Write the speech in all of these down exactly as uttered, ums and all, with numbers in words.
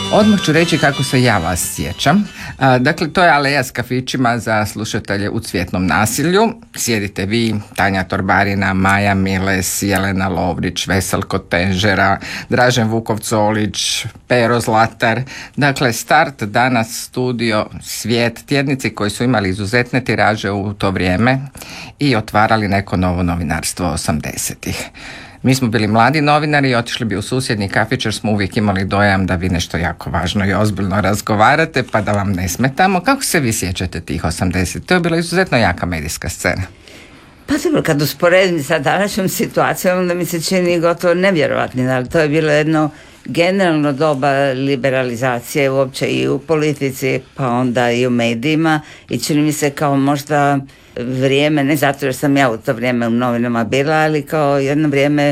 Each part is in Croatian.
Odmah ću reći kako se ja vas sjećam. A, dakle, to je aleja s kafićima za slušatelje u Cvjetnom nasilju. Sjedite vi, Tanja Torbarina, Maja Miles, Jelena Lovrić, Veselko Tenžera, Dražen Vukov-Colić, Pero Zlatar. Dakle, Start, danas Studio, Svijet, tjednici koji su imali izuzetne tiraže u to vrijeme i otvarali neko novo novinarstvo osamdesetih. Mi smo bili mladi novinari i otišli bi u susjedni kafić jer smo uvijek imali dojam da vi nešto jako važno i ozbiljno razgovarate pa da vam ne smetamo. Kako se vi sjećate tih osamdesetih? To je bila izuzetno jaka medijska scena. Pa dobro, kad usporedim sa današnjom situacijom, onda mi se čini gotovo nevjerojatnim, ali to je bilo jedno generalno doba liberalizacije uopće i u politici, pa onda i u medijima, i čini mi se kao možda vrijeme, ne zato jer sam ja u to vrijeme u novinama bila, ali kao jedno vrijeme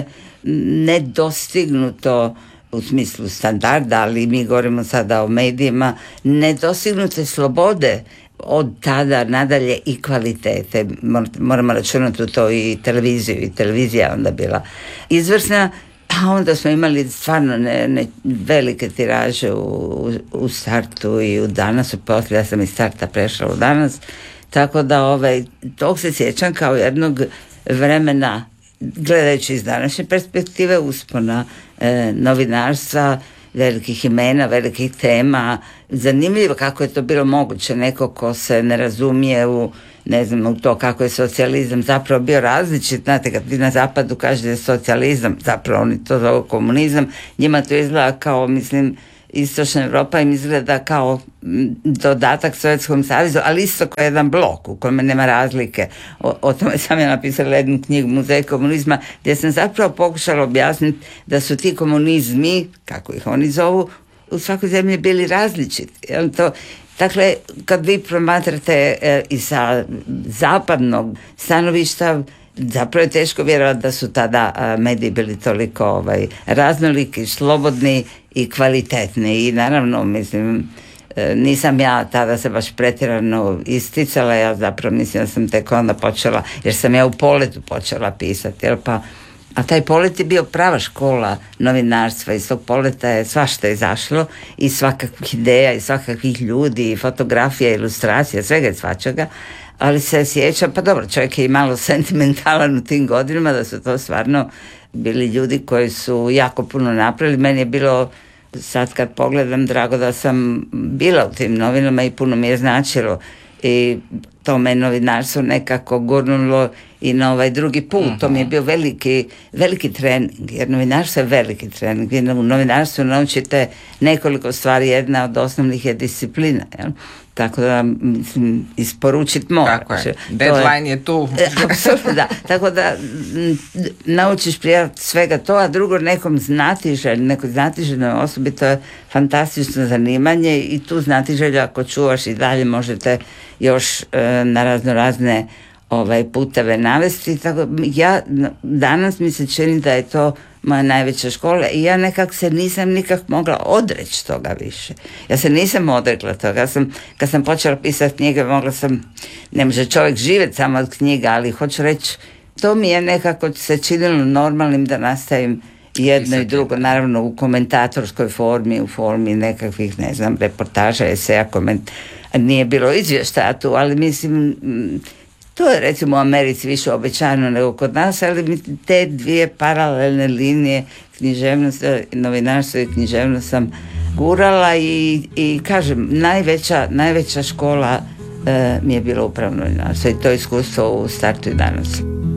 nedostignuto u smislu standarda, ali mi govorimo sada o medijima, nedostignute slobode od tada nadalje i kvalitete. Moramo računati u to i televiziju, i televizija onda bila izvrsna. A onda smo imali stvarno ne, ne, velike tiraže u, u Startu i u Danasu, poslije ja sam iz Starta prešla u Danas, tako da ovaj, tog se sjećam kao jednog vremena, gledajući iz današnje perspektive, uspona e, novinarstva, velikih imena, velikih tema. Zanimljivo kako je to bilo moguće, neko ko se ne razumije u, ne znam, u to kako je socijalizam zapravo bio različit. Znate, kad vi na zapadu kažete socijalizam, zapravo oni to zovu komunizam, njima to izgleda kao, mislim, Istočna Europa im izgleda kao dodatak Sovjetskom savezu, ali isto kao jedan blok u kojem nema razlike. O, o tome sam ja napisala jednu knjigu, Muzej komunizma, gdje sam zapravo pokušala objasniti da su ti komunizmi, kako ih oni zovu, u svakoj zemlji bili različiti. Jel to? Dakle, kad vi promatrate e, i sa zapadnog stanovišta, zapravo je teško vjerovati da su tada a, mediji bili toliko ovaj, raznoliki, slobodni i kvalitetni. I naravno, mislim, e, nisam ja tada se baš pretjerano isticala, ja zapravo mislim da sam tek onda počela, jer sam ja u Poletu počela pisati, jel pa, a taj Polet je bio prava škola novinarstva, iz tog Poleta je svašta izašlo i svakakvih ideja i svakakvih ljudi i fotografija, ilustracija, svega i svačega. Ali se sjećam, pa dobro, čovjek je i malo sentimentalan u tim godinama, da su to stvarno bili ljudi koji su jako puno napravili. Meni je bilo, sad kad pogledam, drago da sam bila u tim novinama i puno mi je značilo. I to me novinarstvo nekako gurnulo i na ovaj drugi put. To mi je bio veliki, veliki trening, jer novinarstvo je veliki trening. Vi u novinarstvu naučite nekoliko stvari, jedna od osnovnih je disciplina, jel? Tako da, mislim, isporučiti mora. Tako je. Deadline je, je tu. Apsolutno, da. Tako da m, naučiš prije svega to, a drugo nekom znatiželj, nekoj znatiželjnoj osobi, to je fantastično zanimanje i tu znatiželju ako čuvaš i dalje možete još e, na razno razne ovaj, puteve navesti. Tako, ja danas mi se čini da je to moja najveća škola i ja nekako se nisam nikak mogla odreći toga više. Ja se nisam odrekla toga. Ja sam, kad sam počela pisati knjige, mogla sam, ne može čovjek živjeti samo od knjiga, ali hoću reći, to mi je nekako se činilo normalnim da nastavim jedno i drugo, naravno u komentatorskoj formi, u formi nekakvih, ne znam, reportaža, eseja, koment... nije bilo izvještaja tu, ali mislim, to je recimo u Americi više obećano nego kod nas, ali te dvije paralelne linije, književnost, novinarstvo i književnost sam gurala i, i kažem, najveća, najveća škola e, mi je bilo upravo novinarstvo i to iskustvo u Startu i Danas.